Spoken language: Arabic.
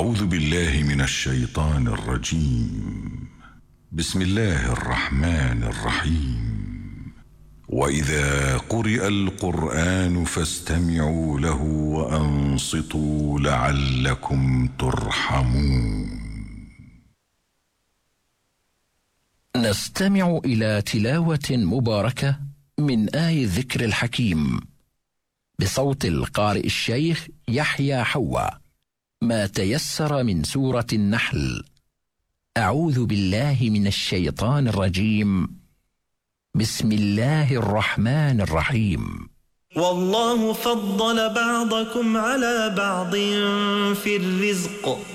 أعوذ بالله من الشيطان الرجيم. بسم الله الرحمن الرحيم. وإذا قرئ القرآن فاستمعوا له وأنصتوا لعلكم ترحمون. نستمع إلى تلاوة مباركة من آي الذكر الحكيم بصوت القارئ الشيخ يحيى حوا، ما تيسر من سورة النحل. أعوذ بالله من الشيطان الرجيم. بسم الله الرحمن الرحيم. والله فضل بعضكم على بعض في الرزق